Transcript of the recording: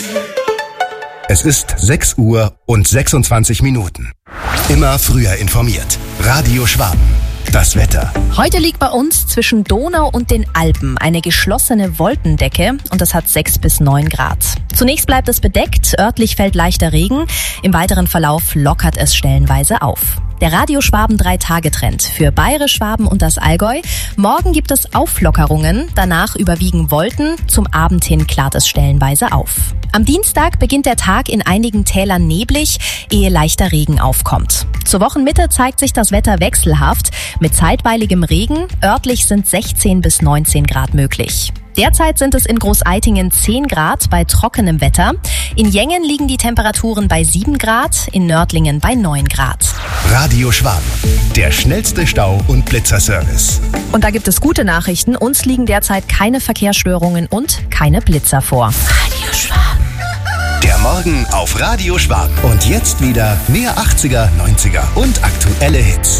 Es ist 6 Uhr und 26 Minuten. Immer früher informiert. Radio Schwaben. Das Wetter. Heute liegt bei uns zwischen Donau und den Alpen eine geschlossene Wolkendecke und das hat 6 bis 9 Grad. Zunächst bleibt es bedeckt, örtlich fällt leichter Regen, im weiteren Verlauf lockert es stellenweise auf. Der Radio Schwaben 3-Tage-Trend für Bayerisch Schwaben und das Allgäu. Morgen gibt es Auflockerungen, danach überwiegen Wolken, zum Abend hin klart es stellenweise auf. Am Dienstag beginnt der Tag in einigen Tälern neblig, ehe leichter Regen aufkommt. Zur Wochenmitte zeigt sich das Wetter wechselhaft mit zeitweiligem Regen. Örtlich sind 16 bis 19 Grad möglich. Derzeit sind es in Großeitingen 10 Grad bei trockenem Wetter. In Jengen liegen die Temperaturen bei 7 Grad, in Nördlingen bei 9 Grad. Radio Schwaben, der schnellste Stau- und Blitzerservice. Und da gibt es gute Nachrichten. Uns liegen derzeit keine Verkehrsstörungen und keine Blitzer vor. Radio Schwaben. Der Morgen auf Radio Schwaben. Und jetzt wieder mehr 80er, 90er und aktuelle Hits.